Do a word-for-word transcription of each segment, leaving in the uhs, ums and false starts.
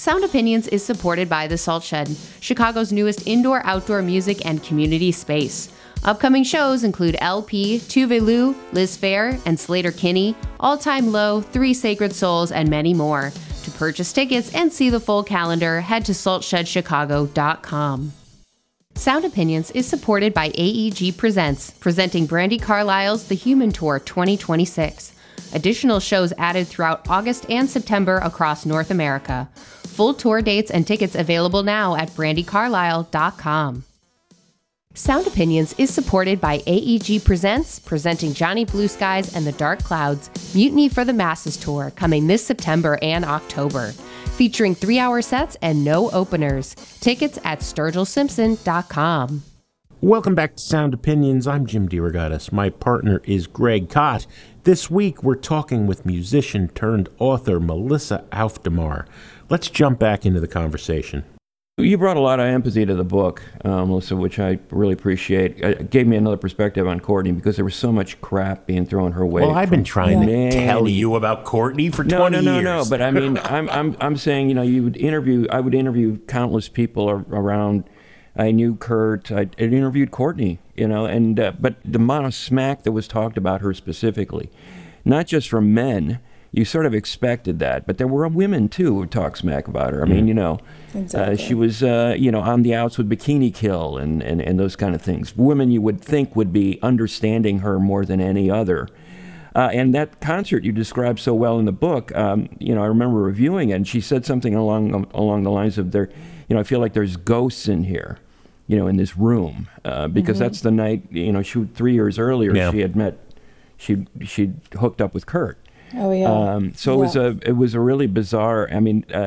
Sound Opinions is supported by The Salt Shed, Chicago's newest indoor-outdoor music and community space. Upcoming shows include L P, Tuve Lu, Liz Fair, and Slater Kinney, All Time Low, Three Sacred Souls, and many more. To purchase tickets and see the full calendar, head to salt shed chicago dot com. Sound Opinions is supported by A E G Presents, presenting Brandi Carlile's The Human Tour twenty twenty-six. Additional shows added throughout August and September across North America. Full tour dates and tickets available now at brandi carlile dot com. Sound Opinions is supported by A E G Presents, presenting Johnny Blue Skies and the Dark Clouds, Mutiny for the Masses Tour, coming this September and October. Featuring three-hour sets and no openers. Tickets at sturgill simpson dot com. Welcome back to Sound Opinions. I'm Jim DeRogatis. My partner is Greg Kot. This week, we're talking with musician turned author Melissa Aufdemar. Let's jump back into the conversation. You brought a lot of empathy to the book, uh, Melissa, which I really appreciate. It gave me another perspective on Courtney because there was so much crap being thrown her way. Well, I've been trying yeah. to tell you about Courtney for no, twenty no, no, years. No, no, but I mean, I'm, I'm, I'm saying, you know, you would interview. I would interview countless people ar- around. I knew Kurt. I I'd interviewed Courtney, you know, and uh, but the amount of smack that was talked about her specifically, not just from men. You sort of expected that, but there were women too who talked smack about her. I mean, you know, exactly. uh, she was, uh, you know, on the outs with Bikini Kill and, and, and those kind of things. Women you would think would be understanding her more than any other. Uh, and that concert you described so well in the book, um, you know, I remember reviewing it, and she said something along along the lines of, "There, you know, I feel like there's ghosts in here, you know, in this room," uh, because mm-hmm. that's the night, you know, she three years earlier yeah. she had met, she she hooked up with Kurt. Oh yeah. Um, so yeah. it was a it was a really bizarre. I mean, uh,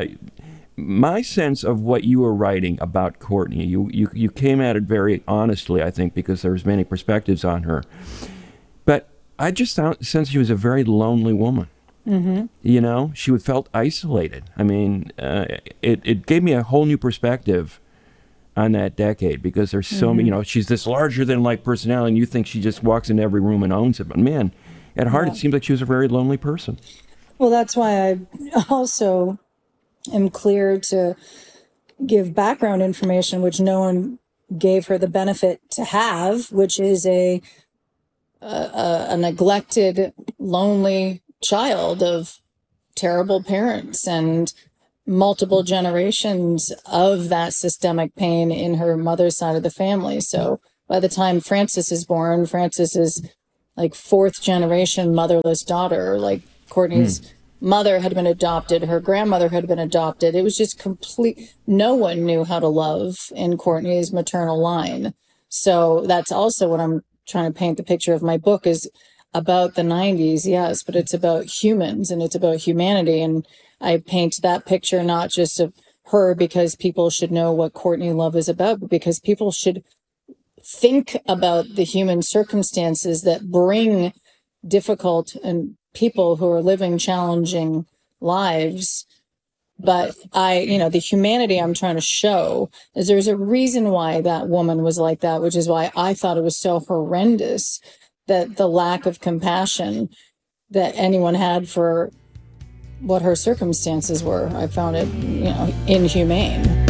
my sense of what you were writing about Courtney, you you you came at it very honestly, I think, because there's many perspectives on her. But I just found, sensed she was a very lonely woman. Mm-hmm. You know, she felt isolated. I mean, uh, it it gave me a whole new perspective on that decade because there's so mm-hmm. many. You know, she's this larger than life personality, and you think she just walks into every room and owns it. But man. At heart, yeah. it seems like she was a very lonely person. Well, that's why I also am clear to give background information, which no one gave her the benefit to have, which is a a, a neglected, lonely child of terrible parents and multiple generations of that systemic pain in her mother's side of the family. So by the time Frances is born, Frances is like fourth generation motherless daughter. Like Courtney's mm. mother had been adopted, her grandmother had been adopted. It was just complete. No one knew how to love in Courtney's maternal line. So that's also what I'm trying to paint the picture of my book is about the nineties, yes, but it's about humans and it's about humanity. And I paint that picture not just of her because people should know what Courtney Love is about, but because people should think about the human circumstances that bring difficult and people who are living challenging lives. But I, you know, the humanity I'm trying to show is there's a reason why that woman was like that, which is why I thought it was so horrendous that the lack of compassion that anyone had for what her circumstances were. I found it, you know, inhumane.